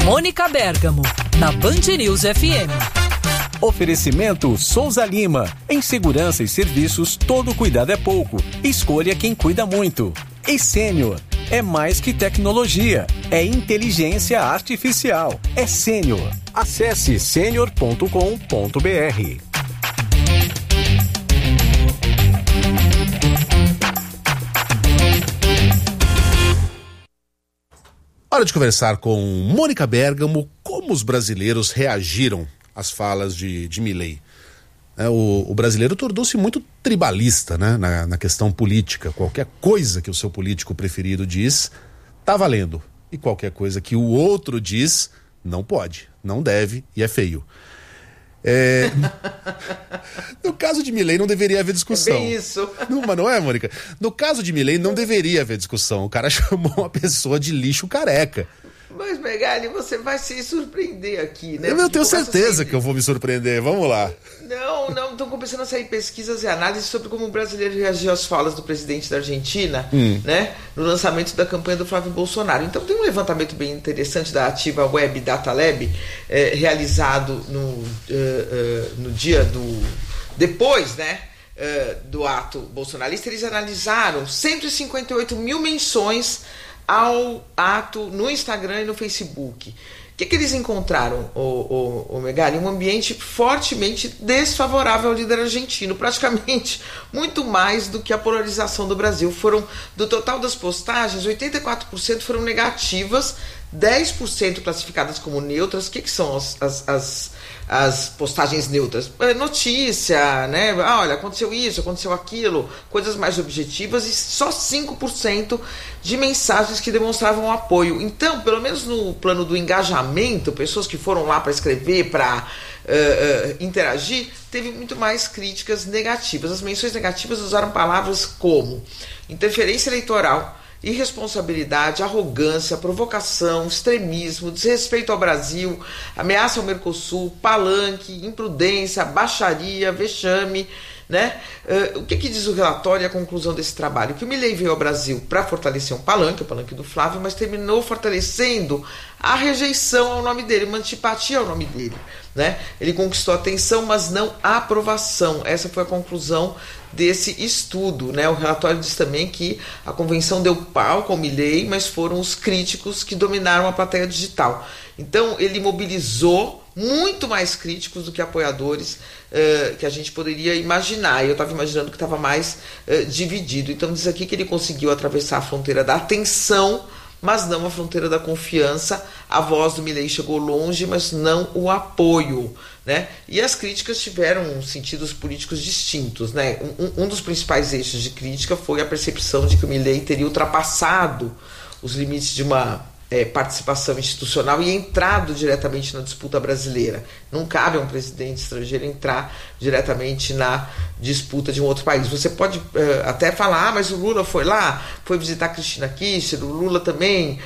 Mônica Bergamo, na Band News FM. Oferecimento Souza Lima. Em segurança e serviços, todo cuidado é pouco. Escolha quem cuida muito. E Sênior. É mais que tecnologia. É inteligência artificial. É Sênior. Acesse senior.com.br. Hora de conversar com Mônica Bergamo como os brasileiros reagiram às falas de Milei. O brasileiro tornou-se muito tribalista, né, na questão política. Qualquer coisa que o seu político preferido diz, tá valendo. E qualquer coisa que o outro diz, não pode, não deve e é feio. No caso de Milei não deveria haver discussão. É bem isso. Mas não é, Mônica? No caso de Milei não deveria haver discussão. O cara chamou uma pessoa de lixo careca. Mas, Megali, você vai se surpreender aqui, né? Eu tenho certeza que eu vou me surpreender. Vamos lá. Não, estão começando a sair pesquisas e análises sobre como o brasileiro reagiu às falas do presidente da Argentina, né? No lançamento da campanha do Flávio Bolsonaro. Então tem um levantamento bem interessante da Ativa Web Data Lab, realizado no dia do... depois, né? Do ato bolsonarista. Eles analisaram 158 mil menções ao ato no Instagram e no Facebook. O que eles encontraram, o Megali? Um ambiente fortemente desfavorável ao líder argentino, praticamente muito mais do que a polarização do Brasil. Do total das postagens, 84% foram negativas, 10% classificadas como neutras. O que são as postagens neutras? Notícia, né? Olha, aconteceu isso, aconteceu aquilo, coisas mais objetivas, e só 5% de mensagens que demonstravam apoio. Então, pelo menos no plano do engajamento, pessoas que foram lá para escrever, para interagir, teve muito mais críticas negativas. As menções negativas usaram palavras como interferência eleitoral, irresponsabilidade, arrogância, provocação, extremismo, desrespeito ao Brasil, ameaça ao Mercosul, palanque, imprudência, baixaria, vexame, né? O que diz o relatório e a conclusão desse trabalho? Que o Milei veio ao Brasil para fortalecer o palanque do Flávio, mas terminou fortalecendo a rejeição ao nome dele, uma antipatia ao nome dele, né? Ele conquistou atenção, mas não a aprovação. Essa foi a conclusão desse estudo, né? O relatório diz também que a convenção deu palco ao Milei, mas foram os críticos que dominaram a plateia digital. Então ele mobilizou muito mais críticos do que apoiadores, que a gente poderia imaginar. Eu estava imaginando que estava mais dividido. Então diz aqui que ele conseguiu atravessar a fronteira da atenção, mas não a fronteira da confiança. A voz do Milei chegou longe, mas não o apoio, né? E as críticas tiveram sentidos políticos distintos, né? Um dos principais eixos de crítica foi a percepção de que o Milei teria ultrapassado os limites de uma participação institucional e entrado diretamente na disputa brasileira. Não cabe a um presidente estrangeiro entrar diretamente na disputa de um outro país. Você pode até falar, mas o Lula foi lá, foi visitar Cristina Kirchner, o Lula também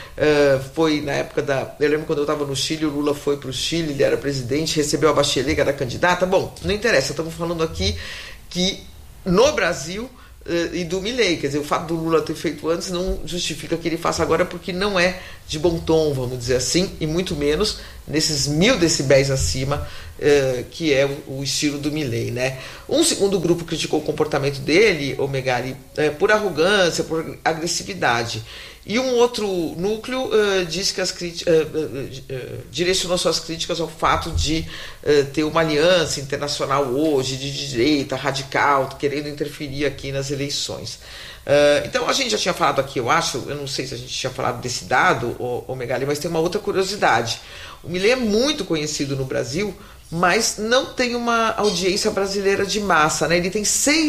foi na época eu lembro quando eu estava no Chile, o Lula foi para o Chile, ele era presidente, recebeu a Bachelet, que era candidata. Bom, não interessa, estamos falando aqui que no Brasil e do Milei, quer dizer, o fato do Lula ter feito antes não justifica que ele faça agora, porque não é de bom tom, vamos dizer assim, e muito menos nesses 1000 decibéis acima, que é o estilo do Milei, né? Um segundo grupo criticou o comportamento dele, o Megali, por arrogância, por agressividade. E um outro núcleo disse que direcionou suas críticas ao fato de ter uma aliança internacional hoje, de direita, radical, querendo interferir aqui nas eleições. Então a gente já tinha falado aqui, eu não sei se a gente tinha falado desse dado, o Megali, mas tem uma outra curiosidade. O Milei é muito conhecido no Brasil, mas não tem uma audiência brasileira de massa, né? Ele tem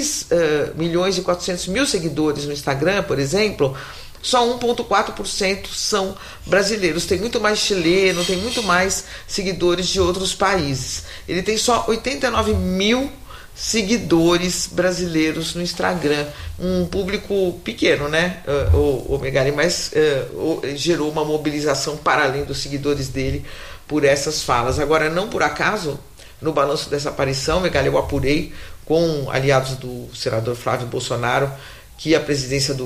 6.400.000 seguidores no Instagram, por exemplo. Só 1,4% são brasileiros. Tem muito mais chileno, tem muito mais seguidores de outros países. Ele tem só 89 mil seguidores brasileiros no Instagram. Um público pequeno, né, o Megali, mas gerou uma mobilização para além dos seguidores dele por essas falas. Agora, não por acaso, no balanço dessa aparição, Megali, eu apurei com aliados do senador Flávio Bolsonaro que a presidência do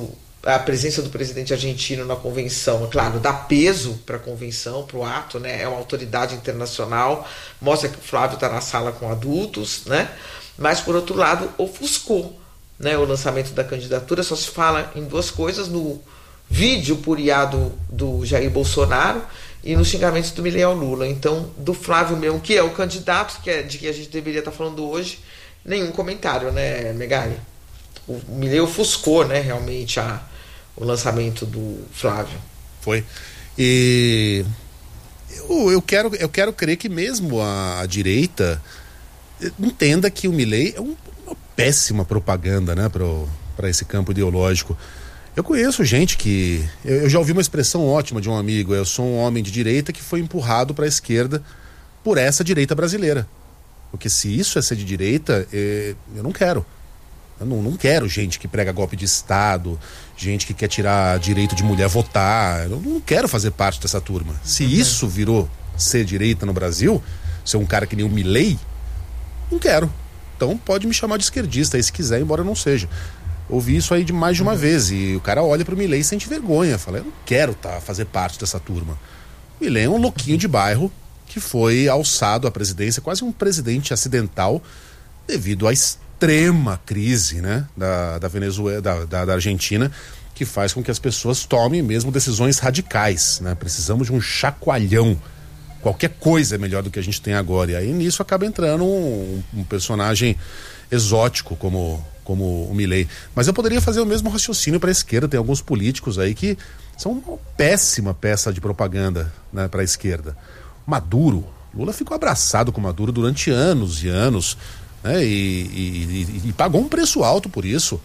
a presença do presidente argentino na convenção, claro, dá peso para a convenção, para o ato, né? É uma autoridade internacional, mostra que o Flávio está na sala com adultos, né? Mas, por outro lado, ofuscou, né, o lançamento da candidatura. Só se fala em duas coisas: no vídeo puriado do Jair Bolsonaro e nos xingamentos do Milei ao Lula. Então, do Flávio mesmo, que é o candidato, que é de que a gente deveria estar falando hoje, nenhum comentário, né, Megali? O Milei ofuscou, né, realmente o lançamento do Flávio. Foi. E eu quero crer que mesmo a direita entenda que o Milei é uma péssima propaganda, né, para esse campo ideológico. Eu conheço gente que... Eu já ouvi uma expressão ótima de um amigo: eu sou um homem de direita que foi empurrado para a esquerda por essa direita brasileira. Porque se isso é ser de direita, eu não quero. Eu não quero gente que prega golpe de Estado, gente que quer tirar direito de mulher votar. Eu não quero fazer parte dessa turma. Se isso virou ser direita no Brasil, ser um cara que nem o Milei, não quero. Então pode me chamar de esquerdista aí se quiser, embora eu não seja. Ouvi isso aí de mais de uma vez, e o cara olha pro Milei e sente vergonha, fala: eu não quero fazer parte dessa turma. O Milei é um louquinho de bairro que foi alçado à presidência, quase um presidente acidental, devido à extrema crise, né, da Venezuela, da Argentina, que faz com que as pessoas tomem mesmo decisões radicais, né? Precisamos de um chacoalhão. Qualquer coisa é melhor do que a gente tem agora. E aí nisso acaba entrando um personagem exótico como o Milei. Mas eu poderia fazer o mesmo raciocínio para a esquerda. Tem alguns políticos aí que são uma péssima peça de propaganda, né, para a esquerda. Maduro, Lula ficou abraçado com Maduro durante anos e anos, né, e pagou um preço alto por isso.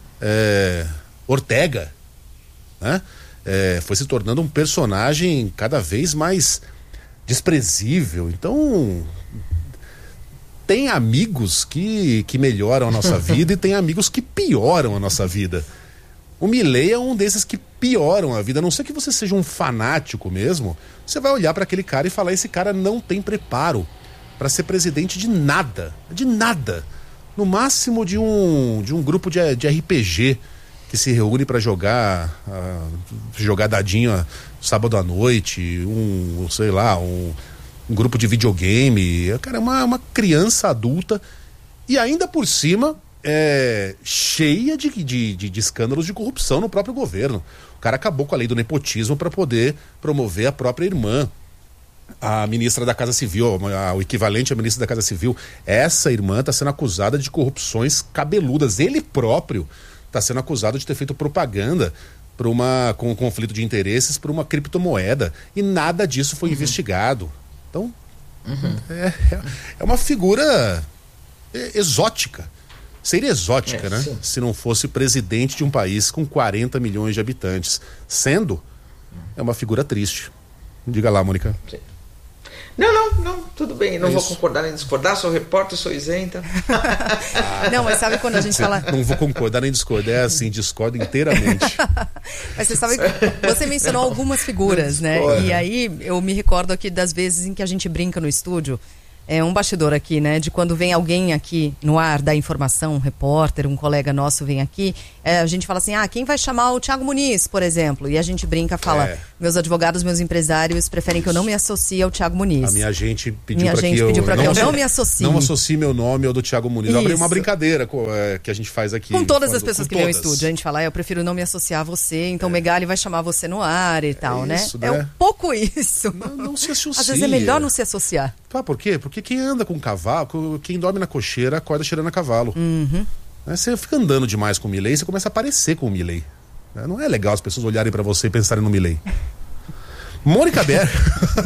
Ortega, né, foi se tornando um personagem cada vez mais desprezível. Então, tem amigos que melhoram a nossa vida e tem amigos que pioram a nossa vida. O Milei é um desses que pioram a vida. A não ser que você seja um fanático mesmo, você vai olhar para aquele cara e falar: esse cara não tem preparo para ser presidente de nada. De nada. No máximo de um grupo de RPG que se reúne para jogar dadinho sábado à noite, um grupo de videogame. Cara, é uma criança adulta e ainda por cima cheia de escândalos de corrupção no próprio governo. O cara acabou com a lei do nepotismo para poder promover a própria irmã, a ministra da Casa Civil, o equivalente à ministra da Casa Civil. Essa irmã está sendo acusada de corrupções cabeludas. Ele próprio está sendo acusado de ter feito propaganda com um conflito de interesses por uma criptomoeda, e nada disso foi investigado. Então, é uma figura exótica. Seria exótica, né? Sim. Se não fosse presidente de um país com 40 milhões de habitantes. Sendo, é uma figura triste. Diga lá, Mônica. Sim. Não, tudo bem, não vou concordar nem discordar, sou repórter, sou isenta. Não, mas sabe quando a gente fala... Não vou concordar nem discordar, é assim, discordo inteiramente. Mas você sabe, você mencionou algumas figuras, né? E aí eu me recordo aqui das vezes em que a gente brinca no estúdio, um bastidor aqui, né? De quando vem alguém aqui no ar dar informação, um repórter, um colega nosso vem aqui, a gente fala assim: quem vai chamar o Thiago Muniz, por exemplo? E a gente brinca, fala: meus advogados, meus empresários preferem que eu não me associe ao Thiago Muniz. A minha agente pediu para que eu não me associe. Não associe meu nome ao do Thiago Muniz. É uma brincadeira que a gente faz aqui. Com todas as pessoas que vêm ao estúdio, a gente fala: eu prefiro não me associar a você, então Megali vai chamar você no ar e tal, isso, né? É um pouco isso. Não se associa. Às vezes é melhor não se associar. Por quê? Porque quem anda com cavalo, quem dorme na cocheira, acorda cheirando a cavalo. Você fica andando demais com o Milei, você começa a parecer com o Milei. Não é legal as pessoas olharem pra você e pensarem no Milei. Mônica Bergamo.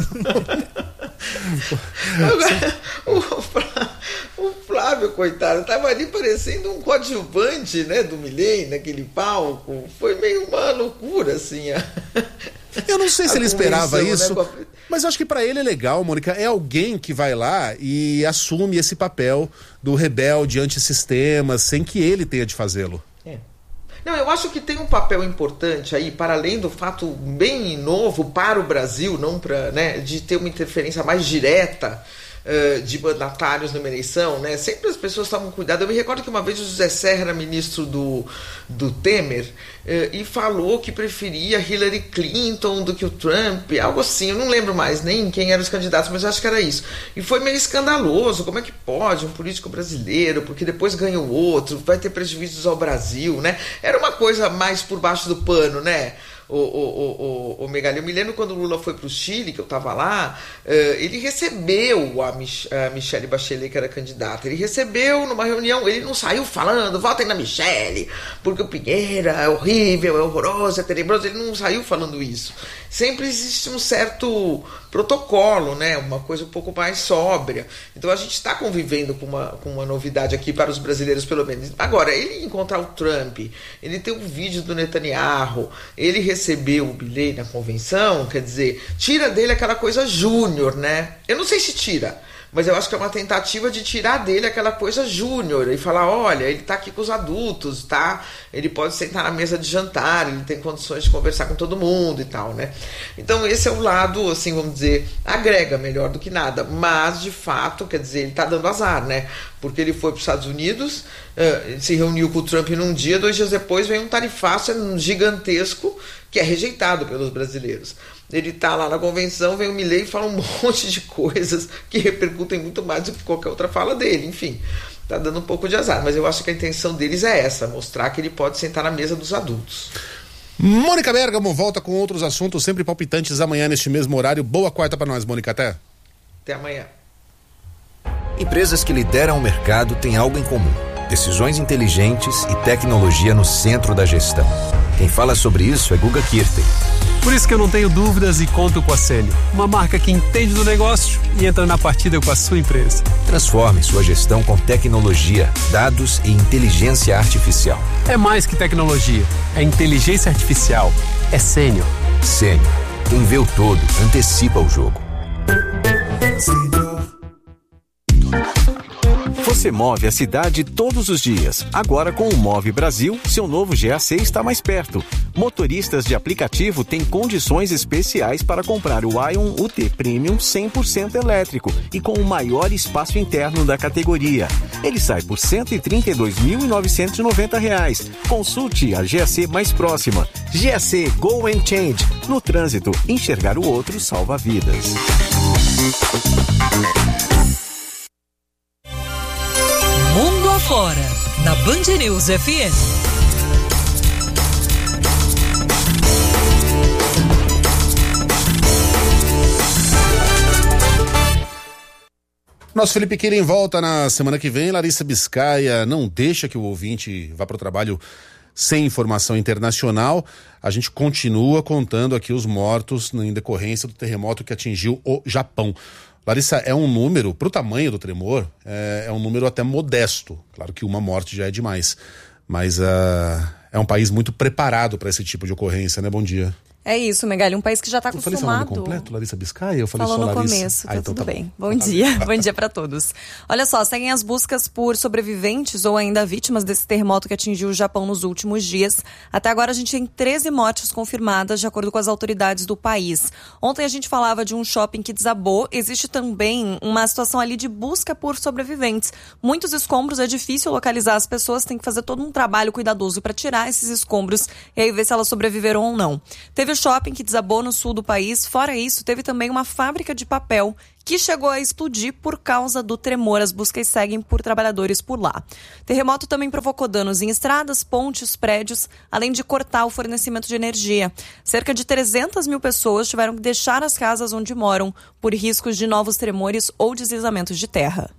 O Flávio, coitado, tava ali parecendo um coadjuvante, né, do Milei naquele palco. Foi meio uma loucura, assim. Eu não sei se ele esperava isso, né, mas eu acho que pra ele é legal, Mônica. É alguém que vai lá e assume esse papel do rebelde antissistema, sem que ele tenha de fazê-lo. Não, eu acho que tem um papel importante aí, para além do fato bem novo para o Brasil, não para, né, de ter uma interferência mais direta de mandatários numa eleição, né? Sempre as pessoas tomam cuidado. Eu me recordo que uma vez o José Serra era ministro do Temer e falou que preferia Hillary Clinton do que o Trump, algo assim. Eu não lembro mais nem quem eram os candidatos, mas eu acho que era isso. E foi meio escandaloso. Como é que pode um político brasileiro, porque depois ganha o outro, vai ter prejuízos ao Brasil, né? Era uma coisa mais por baixo do pano, né? O Megali, eu me lembro quando o Lula foi para o Chile, que eu estava lá, ele recebeu a Michelle Bachelet, que era candidata. Ele recebeu numa reunião, ele não saiu falando, votem na Michelle, porque o Pinheira é horrível, é horroroso, é tenebroso. Ele não saiu falando isso. Sempre existe um certo protocolo, né? Uma coisa um pouco mais sóbria. Então a gente está convivendo com uma novidade aqui para os brasileiros, pelo menos. Agora, ele encontrar o Trump, ele tem um vídeo do Netanyahu, ele recebeu o Milei na convenção, quer dizer, tira dele aquela coisa júnior, né? Eu não sei se tira, mas eu acho que é uma tentativa de tirar dele aquela coisa júnior e falar, olha, ele tá aqui com os adultos, tá? Ele pode sentar na mesa de jantar, ele tem condições de conversar com todo mundo e tal, né? Então esse é o lado, assim, vamos dizer, agrega melhor do que nada, mas de fato, quer dizer, ele tá dando azar, né? Porque ele foi para os Estados Unidos, se reuniu com o Trump num dia, 2 dias depois vem um tarifaço gigantesco que é rejeitado pelos brasileiros. Ele está lá na convenção, vem o Milei e fala um monte de coisas que repercutem muito mais do que qualquer outra fala dele. Enfim, está dando um pouco de azar, mas eu acho que a intenção deles é essa, mostrar que ele pode sentar na mesa dos adultos. Mônica Bergamo volta com outros assuntos sempre palpitantes amanhã neste mesmo horário. Boa quarta para nós, Mônica. Até amanhã. Empresas que lideram o mercado têm algo em comum: decisões inteligentes e tecnologia no centro da gestão. Quem fala sobre isso é Guga Kirten. Por isso que eu não tenho dúvidas e conto com a Sênio, uma marca que entende do negócio e entra na partida com a sua empresa. Transforme sua gestão com tecnologia, dados e inteligência artificial. É mais que tecnologia, é inteligência artificial, é Sênio. Sênio, quem vê o todo, antecipa o jogo. Você move a cidade todos os dias. Agora com o Move Brasil, seu novo GAC está mais perto. Motoristas de aplicativo têm condições especiais para comprar o Ion UT Premium 100% elétrico e com o maior espaço interno da categoria. Ele sai por R$ 132.990. Consulte a GAC mais próxima. GAC Go and Change. No trânsito, enxergar o outro salva vidas. Mundo Afora, na Band News FM. Nosso Felipe Queirin volta na semana que vem. Larissa Biscaia não deixa que o ouvinte vá para o trabalho sem informação internacional. A gente continua contando aqui os mortos em decorrência do terremoto que atingiu o Japão. Larissa, é um número, para o tamanho do tremor, é um número até modesto. Claro que uma morte já é demais, mas é um país muito preparado para esse tipo de ocorrência, né? Bom dia. É isso, Megali, um país que já está acostumado. Eu falei seu nome completo, Larissa Biscaia? Eu falei Falou só no Larissa. começo, tá então tudo tá bem. Bom dia, bom dia para todos. Olha só, seguem as buscas por sobreviventes ou ainda vítimas desse terremoto que atingiu o Japão nos últimos dias. Até agora a gente tem 13 mortes confirmadas, de acordo com as autoridades do país. Ontem a gente falava de um shopping que desabou. Existe também uma situação ali de busca por sobreviventes. Muitos escombros, é difícil localizar as pessoas, tem que fazer todo um trabalho cuidadoso para tirar esses escombros e aí ver se elas sobreviveram ou não. Teve o shopping que desabou no sul do país. Fora isso, teve também uma fábrica de papel que chegou a explodir por causa do tremor. As buscas seguem por trabalhadores por lá. O terremoto também provocou danos em estradas, pontes, prédios, além de cortar o fornecimento de energia. Cerca de 300 mil pessoas tiveram que deixar as casas onde moram por riscos de novos tremores ou deslizamentos de terra.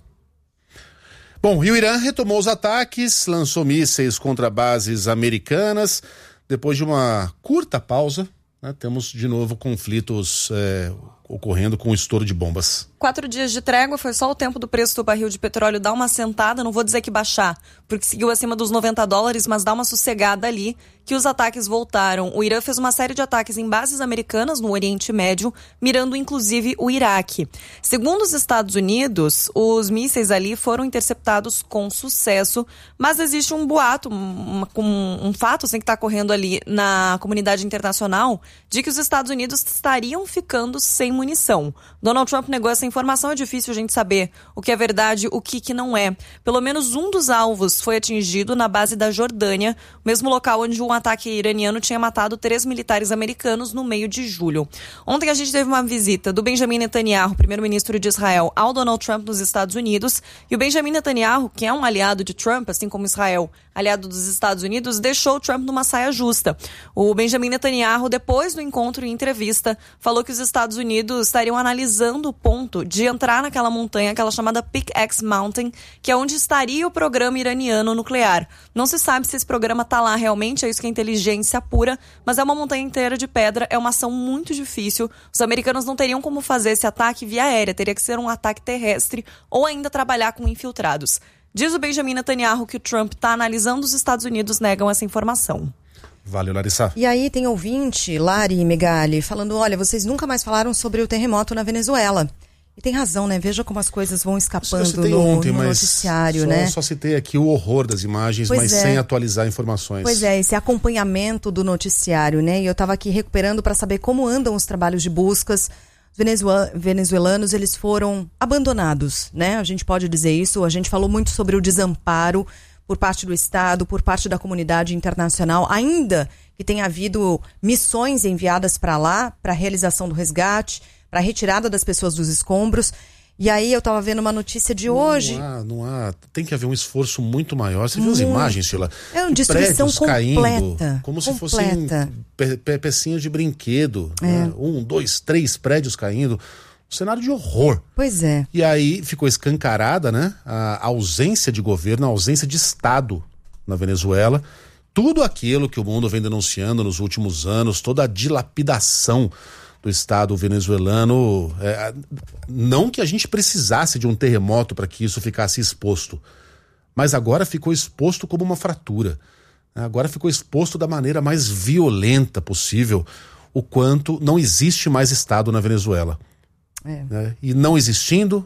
Bom, e o Irã retomou os ataques, lançou mísseis contra bases americanas. Depois de uma curta pausa, né, temos de novo conflitos ocorrendo com o estouro de bombas. 4 dias de trégua, foi só o tempo do preço do barril de petróleo dar uma sentada, não vou dizer que baixar, porque seguiu acima dos $90, mas dá uma sossegada ali, que os ataques voltaram. O Irã fez uma série de ataques em bases americanas no Oriente Médio, mirando inclusive o Iraque. Segundo os Estados Unidos, os mísseis ali foram interceptados com sucesso, mas existe um boato, um fato assim, que está correndo ali na comunidade internacional, de que os Estados Unidos estariam ficando sem munição. Donald Trump negou essa informação, é difícil a gente saber o que é verdade, o que não é. Pelo menos um dos alvos foi atingido na base da Jordânia, mesmo local onde um ataque iraniano tinha matado 3 militares americanos no meio de julho. Ontem a gente teve uma visita do Benjamin Netanyahu, primeiro-ministro de Israel, ao Donald Trump nos Estados Unidos, e o Benjamin Netanyahu, que é um aliado de Trump, assim como Israel, aliado dos Estados Unidos, deixou o Trump numa saia justa. O Benjamin Netanyahu, depois do encontro em entrevista, falou que os Estados Unidos estariam analisando o ponto de entrar naquela montanha, aquela chamada Pickaxe Mountain, que é onde estaria o programa iraniano nuclear. Não se sabe se esse programa está lá realmente, é isso que a inteligência apura, mas é uma montanha inteira de pedra, é uma ação muito difícil. Os americanos não teriam como fazer esse ataque via aérea, teria que ser um ataque terrestre ou ainda trabalhar com infiltrados. Diz o Benjamin Netanyahu que o Trump está analisando, os Estados Unidos negam essa informação. Valeu, Larissa. E aí tem ouvinte, Lari Megali, falando, olha, vocês nunca mais falaram sobre o terremoto na Venezuela. E tem razão, né? Veja como as coisas vão escapando no noticiário, né? Só citei aqui o horror das imagens, mas sem atualizar informações. Pois é, esse acompanhamento do noticiário, né? E eu estava aqui recuperando para saber como andam os trabalhos de buscas. Os venezuelanos, eles foram abandonados, né? A gente pode dizer isso. A gente falou muito sobre o desamparo por parte do Estado, por parte da comunidade internacional, ainda que tenha havido missões enviadas para lá, para a realização do resgate, para a retirada das pessoas dos escombros. E aí eu estava vendo uma notícia de hoje. Não há. Tem que haver um esforço muito maior. Você viu as imagens, Sheila? É uma destruição completa. Caindo, como se fossem pecinhas de brinquedo. Né? 1, 2, 3 prédios caindo. Um cenário de horror. Pois é. E aí ficou escancarada, né? A ausência de governo, a ausência de Estado na Venezuela. Tudo aquilo que o mundo vem denunciando nos últimos anos, toda a dilapidação do Estado venezuelano, não que a gente precisasse de um terremoto para que isso ficasse exposto, mas agora ficou exposto como uma fratura, agora ficou exposto da maneira mais violenta possível o quanto não existe mais Estado na Venezuela. Né? E não existindo,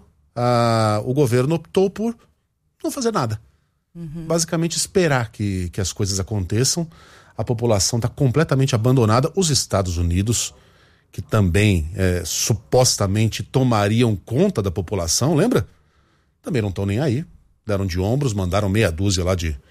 o governo optou por não fazer nada, basicamente esperar que as coisas aconteçam. A população está completamente abandonada. Os Estados Unidos, que também supostamente tomariam conta da população, lembra? Também não estão nem aí. Deram de ombros, mandaram meia dúzia lá de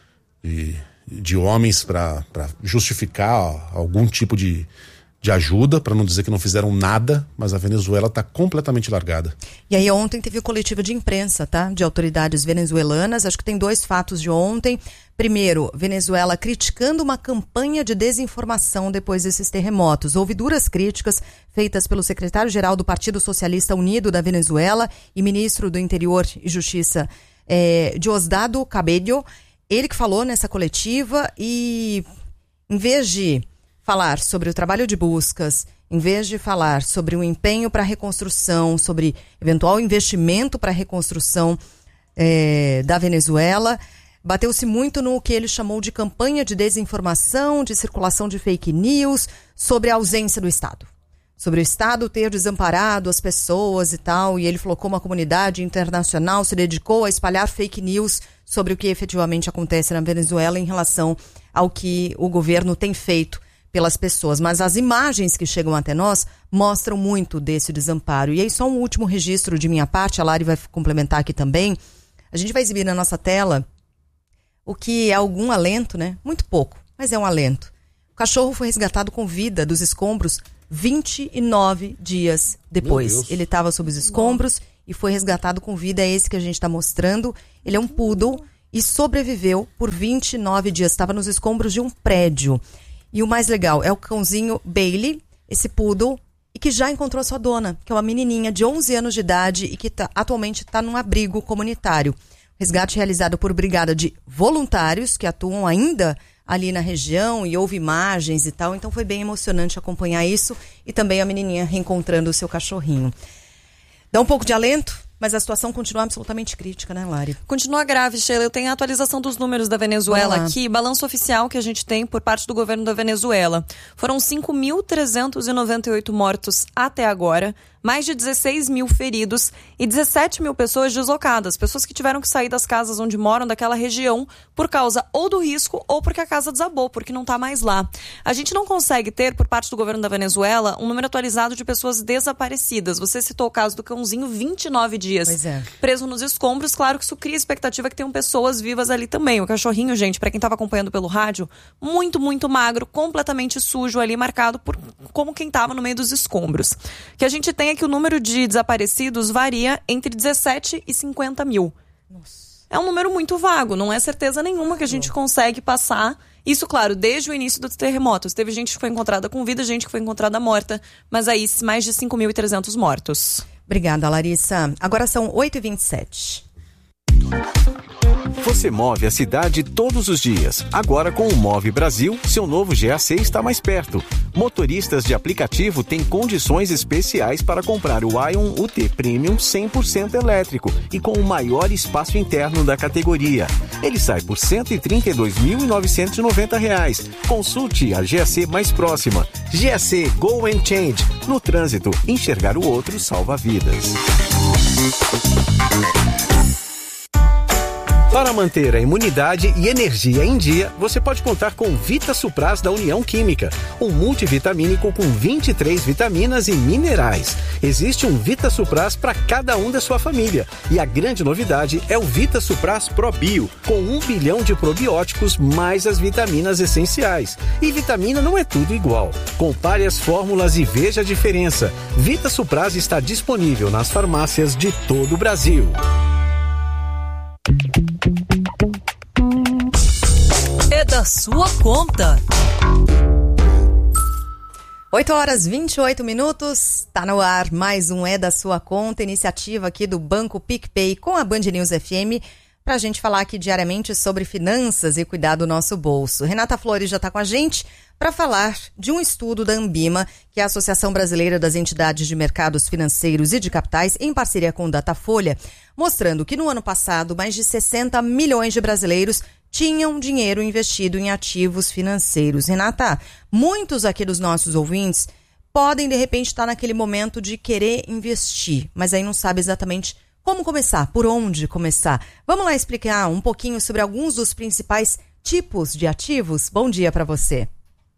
homens para justificar algum tipo de ajuda, para não dizer que não fizeram nada, mas a Venezuela está completamente largada. E aí ontem teve coletiva de imprensa, tá? De autoridades venezuelanas. Acho que tem 2 fatos de ontem. Primeiro, Venezuela criticando uma campanha de desinformação depois desses terremotos. Houve duras críticas feitas pelo secretário-geral do Partido Socialista Unido da Venezuela e ministro do Interior e Justiça, Diosdado Cabello. Ele que falou nessa coletiva e, em vez de falar sobre o trabalho de buscas, em vez de falar sobre o empenho para a reconstrução, sobre eventual investimento para a reconstrução da Venezuela, bateu-se muito no que ele chamou de campanha de desinformação, de circulação de fake news, sobre a ausência do Estado. Sobre o Estado ter desamparado as pessoas e tal, e ele falou como a comunidade internacional se dedicou a espalhar fake news sobre o que efetivamente acontece na Venezuela em relação ao que o governo tem feito pelas pessoas. Mas as imagens que chegam até nós mostram muito desse desamparo. E aí só um último registro de minha parte, a Lari vai complementar aqui também. A gente vai exibir na nossa tela o que é algum alento, né? Muito pouco, mas é um alento. O cachorro foi resgatado com vida dos escombros 29 dias depois. Ele estava sob os escombros e foi resgatado com vida. É esse que a gente está mostrando. Ele é um poodle e sobreviveu por 29 dias. Estava nos escombros de um prédio. E o mais legal é o cãozinho Bailey, esse poodle, e que já encontrou a sua dona, que é uma menininha de 11 anos de idade e que atualmente está num abrigo comunitário. Resgate realizado por brigada de voluntários que atuam ainda ali na região e houve imagens e tal. Então foi bem emocionante acompanhar isso e também a menininha reencontrando o seu cachorrinho. Dá um pouco de alento? Mas a situação continua absolutamente crítica, né, Lari? Continua grave, Sheila. Eu tenho a atualização dos números da Venezuela aqui. Balanço oficial que a gente tem por parte do governo da Venezuela. Foram 5.398 mortos até agora, mais de 16 mil feridos e 17 mil pessoas deslocadas. Pessoas que tiveram que sair das casas onde moram, daquela região, por causa ou do risco ou porque a casa desabou, porque não está mais lá. A gente não consegue ter, por parte do governo da Venezuela, um número atualizado de pessoas desaparecidas. Você citou o caso do cãozinho, 29 dias preso nos escombros. Claro que isso cria expectativa que tenham pessoas vivas ali também. O cachorrinho, gente, para quem estava acompanhando pelo rádio, muito, muito magro, completamente sujo ali, marcado por como quem estava no meio dos escombros. O que a gente tem é que o número de desaparecidos varia entre 17 e 50 mil. Nossa. É um número muito vago, não é certeza nenhuma que a gente consegue passar. Isso, claro, desde o início dos terremotos. Teve gente que foi encontrada com vida, gente que foi encontrada morta, mas aí mais de 5.300 mortos. Obrigada, Larissa. Agora são 8h27. Você move a cidade todos os dias. Agora com o Move Brasil, seu novo GAC está mais perto. Motoristas de aplicativo têm condições especiais para comprar o Ion UT Premium 100% elétrico e com o maior espaço interno da categoria. Ele sai por R$ 132.990. Consulte a GAC mais próxima. GAC Go and Change. No trânsito, enxergar o outro salva vidas. Para manter a imunidade e energia em dia, você pode contar com Vita Supras da União Química, um multivitamínico com 23 vitaminas e minerais. Existe um Vita Supras para cada um da sua família. E a grande novidade é o Vita Supras Pro Bio, com 1 bilhão de probióticos mais as vitaminas essenciais. E vitamina não é tudo igual. Compare as fórmulas e veja a diferença. Vita Supras está disponível nas farmácias de todo o Brasil. É da sua conta. 8h28, tá no ar mais um É da Sua Conta, iniciativa aqui do Banco PicPay com a Band News FM, pra gente falar aqui diariamente sobre finanças e cuidar do nosso bolso. Renata Flores já tá com a gente para falar de um estudo da Ambima, que é a Associação Brasileira das Entidades de Mercados Financeiros e de Capitais, em parceria com o Datafolha, mostrando que no ano passado mais de 60 milhões de brasileiros tinham dinheiro investido em ativos financeiros. Renata, muitos aqui dos nossos ouvintes podem, de repente, estar naquele momento de querer investir, mas aí não sabe exatamente como começar, por onde começar. Vamos lá explicar um pouquinho sobre alguns dos principais tipos de ativos? Bom dia para você.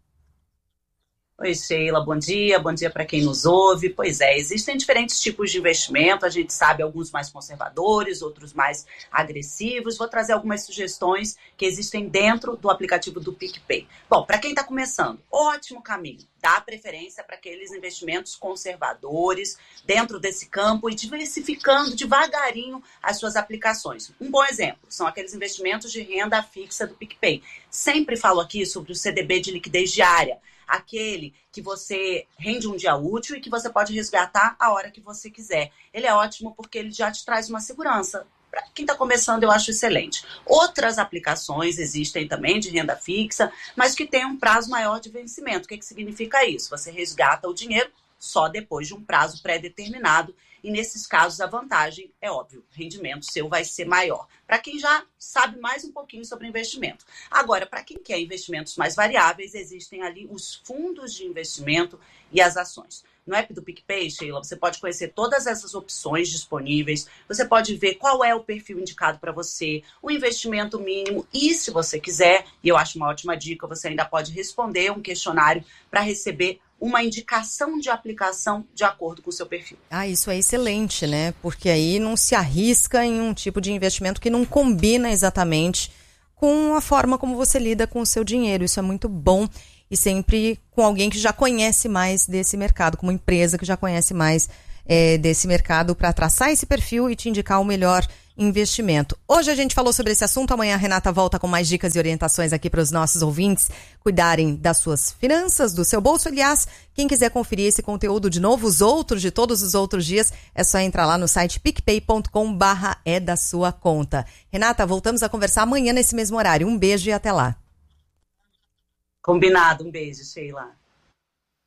Oi, Sheila, bom dia para quem nos ouve. Pois é, existem diferentes tipos de investimento, a gente sabe alguns mais conservadores, outros mais agressivos. Vou trazer algumas sugestões que existem dentro do aplicativo do PicPay. Bom, para quem está começando, ótimo caminho. Dá preferência para aqueles investimentos conservadores dentro desse campo e diversificando devagarinho as suas aplicações. Um bom exemplo são aqueles investimentos de renda fixa do PicPay. Sempre falo aqui sobre o CDB de liquidez diária, aquele que você rende um dia útil e que você pode resgatar a hora que você quiser. Ele é ótimo porque ele já te traz uma segurança. Para quem está começando, eu acho excelente. Outras aplicações existem também de renda fixa, mas que tem um prazo maior de vencimento. O que significa isso? Você resgata o dinheiro só depois de um prazo pré-determinado. E nesses casos a vantagem é óbvio, o rendimento seu vai ser maior. Para quem já sabe mais um pouquinho sobre investimento. Agora, para quem quer investimentos mais variáveis, existem ali os fundos de investimento e as ações. No app do PicPay, Sheila, você pode conhecer todas essas opções disponíveis, você pode ver qual é o perfil indicado para você, o investimento mínimo e, se você quiser, e eu acho uma ótima dica, você ainda pode responder um questionário para receber uma indicação de aplicação de acordo com o seu perfil. Ah, isso é excelente, né? Porque aí não se arrisca em um tipo de investimento que não combina exatamente com a forma como você lida com o seu dinheiro. Isso é muito bom e sempre com alguém que já conhece mais desse mercado, com uma empresa que já conhece mais desse mercado para traçar esse perfil e te indicar o melhor investimento. Hoje a gente falou sobre esse assunto, amanhã a Renata volta com mais dicas e orientações aqui para os nossos ouvintes cuidarem das suas finanças, do seu bolso. Aliás, quem quiser conferir esse conteúdo de novo, os outros de todos os outros dias, é só entrar lá no site picpay.com/é da sua conta. Renata, voltamos a conversar amanhã nesse mesmo horário. Um beijo e até lá. Combinado, um beijo, Sheila.